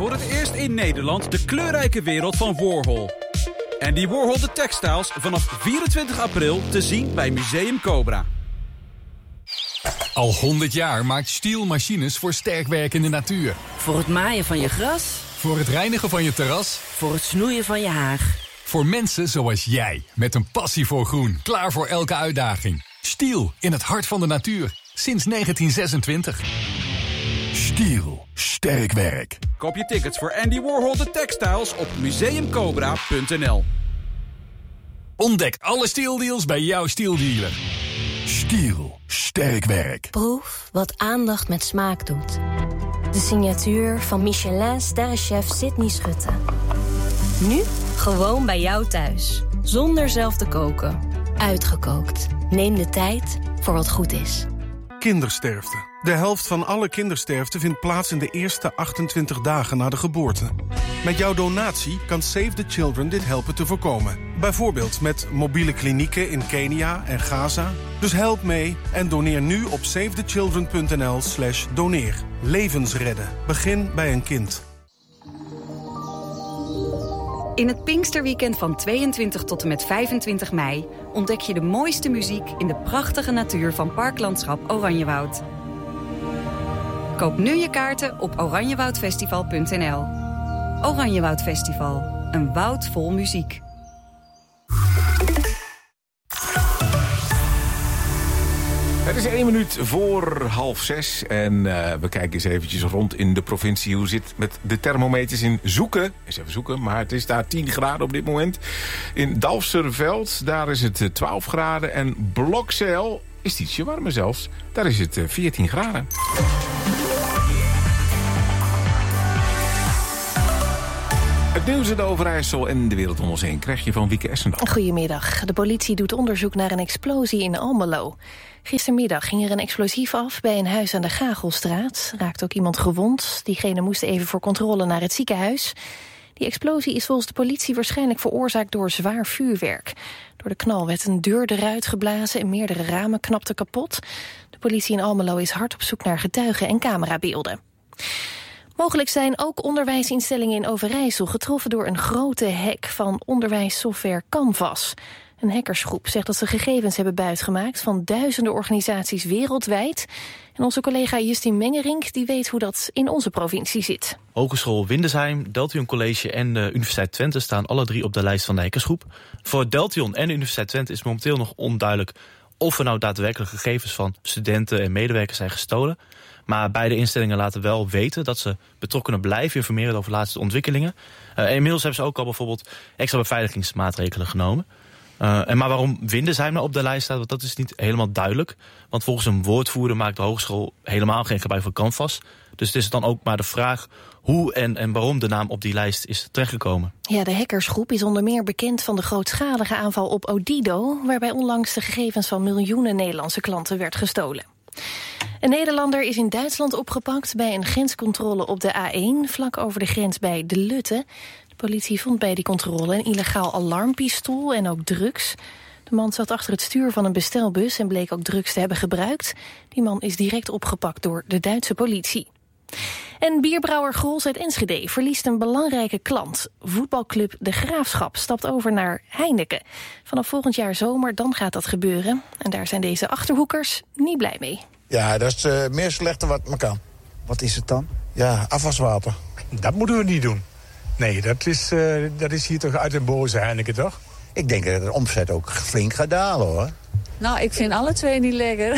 voor het eerst in Nederland de kleurrijke wereld van Warhol. Andy Warhol de Textiles vanaf 24 april te zien bij Museum Cobra. Al 100 jaar maakt Stihl machines voor sterk werkende natuur. Voor het maaien van je gras. Voor het reinigen van je terras. Voor het snoeien van je haag. Voor mensen zoals jij, met een passie voor groen. Klaar voor elke uitdaging. Stihl, in het hart van de natuur. Sinds 1926. Stihl, sterk werk. Koop je tickets voor Andy Warhol de Textiles op museumcobra.nl. Ontdek alle Stihl-deals bij jouw Stihl-dealer. Stihl, sterk werk. Proef wat aandacht met smaak doet. De signatuur van Michelin-sterrenchef Sydney Schutte. Nu gewoon bij jou thuis. Zonder zelf te koken. Uitgekookt. Neem de tijd voor wat goed is. Kindersterfte. De helft van alle kindersterfte vindt plaats in de eerste 28 dagen na de geboorte. Met jouw donatie kan Save the Children dit helpen te voorkomen. Bijvoorbeeld met mobiele klinieken in Kenia en Gaza. Dus help mee en doneer nu op savethechildren.nl/doneer. Levens redden. Begin bij een kind. In het Pinksterweekend van 22 tot en met 25 mei... ontdek je de mooiste muziek in de prachtige natuur van Parklandschap Oranjewoud. Koop nu je kaarten op oranjewoudfestival.nl. Oranjewoud Festival, een woud vol muziek. Het is 1 minuut voor 5:30 en we kijken eens eventjes rond in de provincie. Hoe zit het met de thermometers in Zoeken? Eens even zoeken, maar het is daar 10 graden op dit moment. In Dalfserveld, daar is het 12 graden. En Blokzeil is ietsje warmer zelfs. Daar is het 14 graden. Het nieuws uit Overijssel en de wereld om ons heen krijg je van Wieke Essendal. Goedemiddag. De politie doet onderzoek naar een explosie in Almelo. Gistermiddag ging er een explosief af bij een huis aan de Gagelstraat. Raakte ook iemand gewond. Diegene moest even voor controle naar het ziekenhuis. Die explosie is volgens de politie waarschijnlijk veroorzaakt door zwaar vuurwerk. Door de knal werd een deur eruit geblazen en meerdere ramen knapten kapot. De politie in Almelo is hard op zoek naar getuigen en camerabeelden. Mogelijk zijn ook onderwijsinstellingen in Overijssel getroffen door een grote hack van onderwijssoftware Canvas. Een hackersgroep zegt dat ze gegevens hebben buitgemaakt van duizenden organisaties wereldwijd. En onze collega Justine Mengerink die weet hoe dat in onze provincie zit. Hogeschool Windesheim, Deltion College en de Universiteit Twente staan alle 3 op de lijst van de hackersgroep. Voor Deltion en de Universiteit Twente is momenteel nog onduidelijk of er nou daadwerkelijk gegevens van studenten en medewerkers zijn gestolen. Maar beide instellingen laten wel weten dat ze betrokkenen blijven informeren over de laatste ontwikkelingen. En inmiddels hebben ze ook al bijvoorbeeld extra beveiligingsmaatregelen genomen. Maar waarom Windesheim nou op de lijst staat, dat is niet helemaal duidelijk. Want volgens een woordvoerder maakt de hogeschool helemaal geen gebruik van Canvas. Dus het is dan ook maar de vraag hoe en waarom de naam op die lijst is terechtgekomen. Ja, de hackersgroep is onder meer bekend van de grootschalige aanval op Odido, waarbij onlangs de gegevens van miljoenen Nederlandse klanten werd gestolen. Een Nederlander is in Duitsland opgepakt bij een grenscontrole op de A1, vlak over de grens bij De Lutte. De politie vond bij die controle een illegaal alarmpistool en ook drugs. De man zat achter het stuur van een bestelbus en bleek ook drugs te hebben gebruikt. Die man is direct opgepakt door de Duitse politie. En bierbrouwer Grols uit Enschede verliest een belangrijke klant. Voetbalclub De Graafschap stapt over naar Heineken. Vanaf volgend jaar zomer dan gaat dat gebeuren. En daar zijn deze Achterhoekers niet blij mee. Ja, dat is meer slechter wat me kan. Wat is het dan? Ja, afwaswater. Dat moeten we niet doen. Nee, dat is hier toch uit de boze Heineken, toch? Ik denk dat de omzet ook flink gaat dalen, hoor. Nou, ik vind alle twee niet lekker.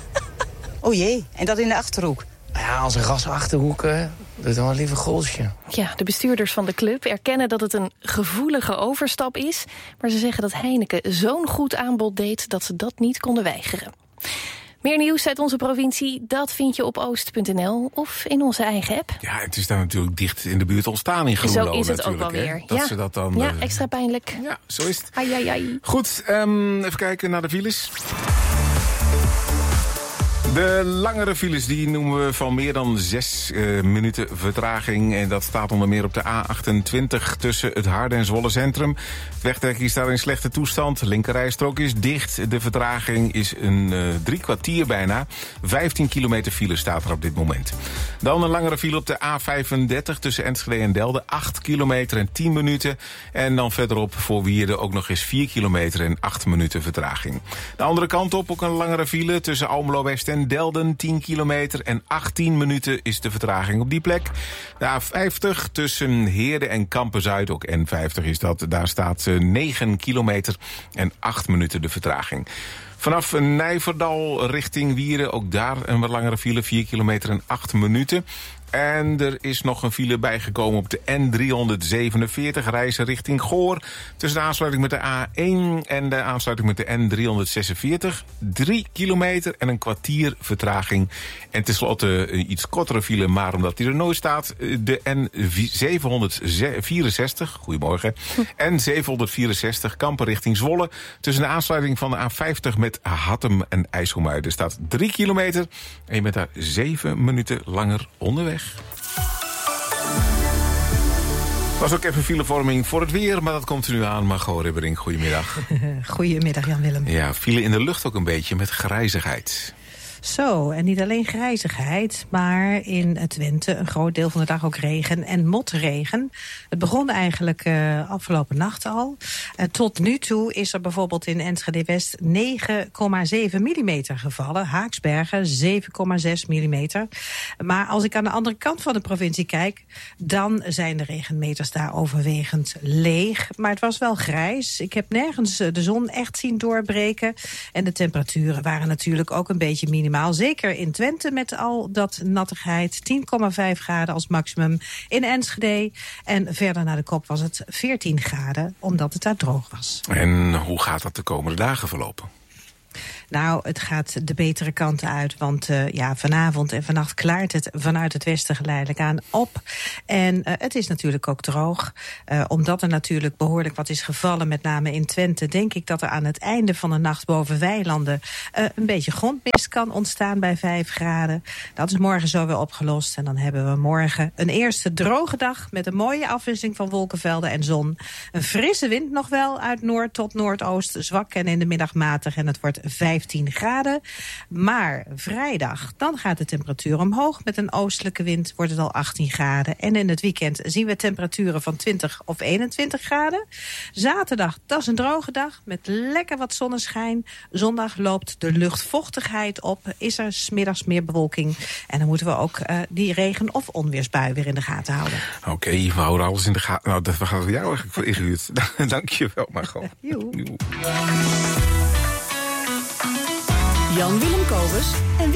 O jee, en dat in de Achterhoek? Ja, als een rasachterhoek, doe dan wel liever Golsje. Ja, de bestuurders van de club erkennen dat het een gevoelige overstap is. Maar ze zeggen dat Heineken zo'n goed aanbod deed dat ze dat niet konden weigeren. Meer nieuws uit onze provincie, dat vind je op oost.nl of in onze eigen app. Ja, het is daar natuurlijk dicht in de buurt ontstaan in Groenlo. Zo is het ook wel weer. Dat ze dat dan, ja, extra pijnlijk. Ja, zo is het. Ai. Goed, even kijken naar de files. De langere files die noemen we van meer dan 6 minuten vertraging. En dat staat onder meer op de A28 tussen het Harde en Zwolle Centrum. Het wegdek is daar in slechte toestand. De linkerrijstrook is dicht. De vertraging is een 3 kwartier bijna. 15 kilometer file staat er op dit moment. Dan een langere file op de A35 tussen Enschede en Delden. 8 kilometer en 10 minuten. En dan verderop voor Wierden ook nog eens 4 kilometer en 8 minuten vertraging. De andere kant op ook een langere file tussen Almelo West en Delden. 10 kilometer en 18 minuten is de vertraging op die plek. De A50 tussen Heerde en Kampen-Zuid, ook N50 is dat. Daar staat 9 kilometer en 8 minuten de vertraging. Vanaf Nijverdal richting Wierden, ook daar een wat langere file, 4 kilometer en 8 minuten. En er is nog een file bijgekomen op de N347, reizen richting Goor. Tussen de aansluiting met de A1 en de aansluiting met de N346. 3 kilometer en een kwartier vertraging. En tenslotte een iets kortere file, maar omdat die er nooit staat, de N764, goedemorgen, N764 Kampen richting Zwolle. Tussen de aansluiting van de A50 met Hattem en IJsselmuiden staat 3 kilometer. En je bent daar 7 minuten langer onderweg. Was ook even filevorming voor het weer, maar dat komt er nu aan. Margot Ribbering, goedemiddag. Goedemiddag, Jan-Willem. Ja, file in de lucht ook een beetje met grijzigheid. Zo, en niet alleen grijzigheid, maar in Twente een groot deel van de dag ook regen en motregen. Het begon eigenlijk afgelopen nacht al. Tot nu toe is er bijvoorbeeld in Enschede West 9,7 millimeter gevallen. Haaksbergen 7,6 millimeter. Maar als ik aan de andere kant van de provincie kijk, dan zijn de regenmeters daar overwegend leeg. Maar het was wel grijs. Ik heb nergens de zon echt zien doorbreken. En de temperaturen waren natuurlijk ook een beetje minimaal. Zeker in Twente met al dat nattigheid. 10,5 graden als maximum in Enschede. En verder naar de kop was het 14 graden, omdat het daar droog was. En hoe gaat dat de komende dagen verlopen? Nou, het gaat de betere kanten uit, want vanavond en vannacht klaart het vanuit het westen geleidelijk aan op. En het is natuurlijk ook droog, omdat er natuurlijk behoorlijk wat is gevallen, met name in Twente, denk ik dat er aan het einde van de nacht boven weilanden een beetje grondmist kan ontstaan bij 5 graden. Dat is morgen zo weer opgelost en dan hebben we morgen een eerste droge dag met een mooie afwisseling van wolkenvelden en zon. Een frisse wind nog wel uit noord tot noordoost, zwak en in de middag matig en het wordt 15 graden. Maar vrijdag, dan gaat de temperatuur omhoog. Met een oostelijke wind wordt het al 18 graden. En in het weekend zien we temperaturen van 20 of 21 graden. Zaterdag, dat is een droge dag met lekker wat zonneschijn. Zondag loopt de luchtvochtigheid op. Is er 's middags meer bewolking. En dan moeten we ook die regen- of onweersbui weer in de gaten houden. Oké, we houden alles in de gaten. Nou, dat gaan we jou eigenlijk voor ingehuurd. Dank je wel, Margot. Jan-Willem Kobus en